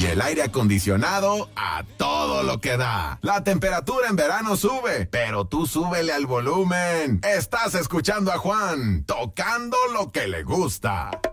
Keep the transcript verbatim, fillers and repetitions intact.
y el aire acondicionado a todo lo que da. La temperatura en verano sube, pero tú súbele al volumen. Estás escuchando a Juan, tocando lo que le gusta.